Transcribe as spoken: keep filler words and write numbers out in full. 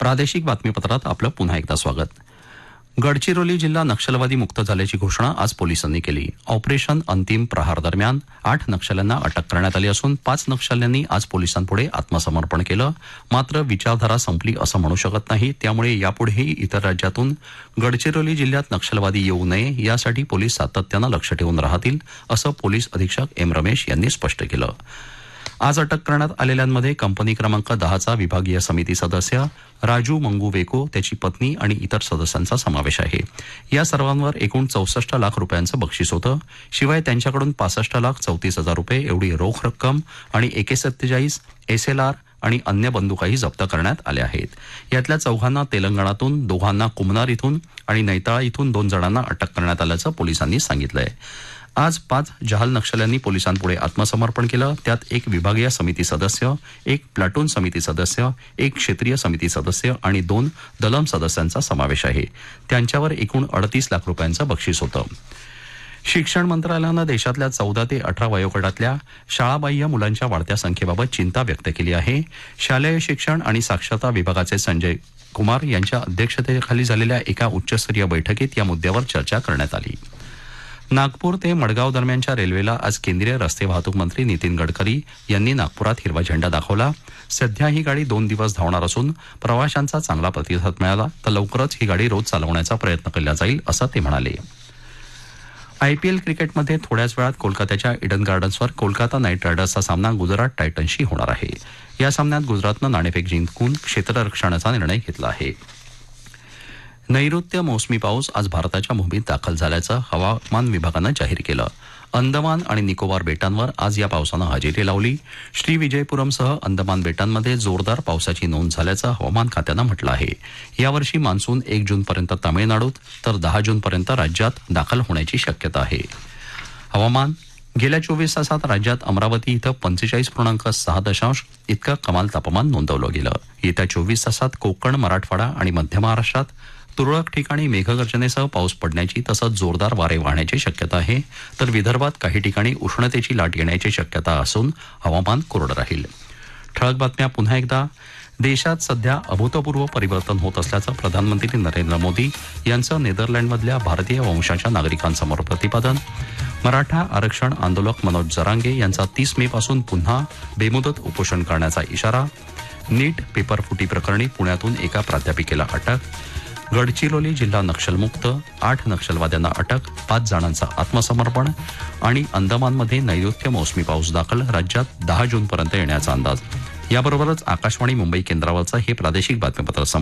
प्रादेशिक बातमीपत्रात आपलं पुन्हा एकदा स्वागत. गडचिरोली जिल्हा नक्षलवादी मुक्त झाल्याची घोषणा आज पोलिसांनी केली. ऑपरेशन अंतिम प्रहार दरम्यान आठ नक्षल्यांना अटक करण्यात आली असून पाच नक्षल्यांनी आज पोलिसांपुढे आत्मसमर्पण केलं. मात्र विचारधारा संपली असं म्हणू शकत नाही, त्यामुळे यापुढेही इतर राज्यातून गडचिरोली जिल्ह्यात नक्षलवादी येऊ नये यासाठी पोलीस सातत्यानं लक्ष ठेवून राहतील असं पोलीस अधीक्षक एम रमेश यांनी स्पष्ट केलं. आज अटक करण्यात आलेल्यांमध्ये कंपनी क्रमांक दहाचा विभागीय समिती सदस्य राजू मंगू वेको, त्याची पत्नी आणि इतर सदस्यांचा समावेश आहे. या सर्वांवर एकूण चौसष्ट लाख रुपयांचं बक्षीस होतं. शिवाय त्यांच्याकडून पासष्ट लाख चौतीस हजार रुपये एवढी रोख रक्कम आणि एके सत्तेचाळीस एसएलआर आणि अन्य बंदुकाही जप्त करण्यात आल्या आहेत. यातल्या चौघांना तेलंगणातून, दोघांना कुमनार इथून आणि नैताळा इथून दोन जणांना अटक करण्यात आल्याचं पोलिसांनी सांगितलंय. आज पाच जहाल नक्षल्यांनी पोलिसांपुढे आत्मसमर्पण केलं. त्यात एक विभागीय समिती सदस्य, एक प्लाटून समिती सदस्य, एक क्षेत्रीय समिती सदस्य आणि दोन दलम सदस्यांचा समावेश आहे. त्यांच्यावर एकूण अडतीस लाख रुपयांचं बक्षीस होतं. शिक्षण मंत्रालयानं देशातल्या चौदा ते अठरा वयोगटातल्या शाळाबाह्य मुलांच्या वाढत्या संख्येबाबत चिंता व्यक्त केली आहे. शालेय शिक्षण आणि साक्षरता विभागाचे संजय कुमार यांच्या अध्यक्षतेखाली झालेल्या एका उच्चस्तरीय बैठकीत या मुद्द्यावर चर्चा करण्यात आली. नागपूर ते मडगाव दरम्यानच्या रेल्वेला आज केंद्रीय रस्ते वाहतूक मंत्री नितीन गडकरी यांनी नागपुरात हिरवा झेंडा दाखवला. सध्या ही गाडी दोन दिवस धावणार असून प्रवाशांचा चांगला प्रतिसाद मिळाला तर लवकरच ही गाडी रोज चालवण्याचा प्रयत्न केला जाईल असं ते म्हणाले. आयपीएल क्रिकेटमध्ये थोड्याच वेळात कोलकात्याच्या इडन गार्डन्सवर कोलकाता नाईट रायडर्सचा सामना गुजरात टायटन्सशी होणार आहे. या सामन्यात गुजरातनं नाणेफेक जिंकून क्षेत्ररक्षणाचा निर्णय घेतला आहे. नैऋत्य मोसमी पाऊस आज भारताच्या भूमीत दाखल झाल्याचं हवामान विभागानं जाहीर केलं. अंदमान आणि निकोबार बेटांवर आज या पावसानं हजेरी लावली. श्रीविजयपुरमसह अंदमान बेटांमध्ये जोरदार पावसाची नोंद झाल्याचं हवामान खात्यानं म्हटलं आहे. यावर्षी मान्सून एक जूनपर्यंत तामिळनाडूत तर दहा जूनपर्यंत राज्यात दाखल होण्याची शक्यता आहे. हवामान. गेल्या चोवीस तासात राज्यात अमरावती इथं पंचेचाळीस पूर्णांक सहा दशांश इतकं कमाल तापमान नोंदवलं गेलं. येत्या चोवीस तासात कोकण, मराठवाडा आणि मध्य महाराष्ट्रात तुरळक ठिकाणी मेघगर्जनेसह पाऊस पडण्याची तसंच जोरदार वारे वाहण्याची शक्यता आहे. तर विदर्भात काही ठिकाणी उष्णतेची लाट येण्याची शक्यता असून हवामान कोरडं राहील. ठळक बातम्या पुन्हा एकदा. देशात सध्या अभूतपूर्व परिवर्तन होत असल्याचं प्रधानमंत्री नरेंद्र मोदी यांचं नेदरलँडमधल्या भारतीय वंशाच्या नागरिकांसमोर प्रतिपादन. मराठा आरक्षण आंदोलक मनोज जरांगे यांचा तीस मे पासून पुन्हा बेमुदत उपोषण करण्याचा इशारा. नीट पेपरफुटी प्रकरणी पुण्यातून एका प्राध्यापिकेला अटक. गडचिरोली जिल्हा नक्षलमुक्त, आठ नक्षलवाद्यांना अटक, पाच जणांचं आत्मसमर्पण आणि अंदमानमध्ये नैऋत्य मोसमी पाऊस दाखल. राज्यात दहा जूनपर्यंत येण्याचा अंदाज. याबरोबरच आकाशवाणी मुंबई केंद्रावरचं हे प्रादेशिक बातमीपत्र संपलं.